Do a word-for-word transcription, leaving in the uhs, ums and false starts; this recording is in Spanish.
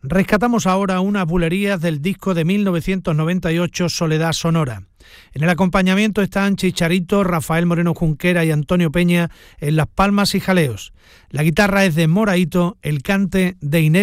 Rescatamos ahora unas bulerías del disco de mil novecientos noventa y ocho, Soledad Sonora. En el acompañamiento están Chicharito, Rafael Moreno Junquera y Antonio Peña en las palmas y jaleos. La guitarra es de Moraito, el cante de Inés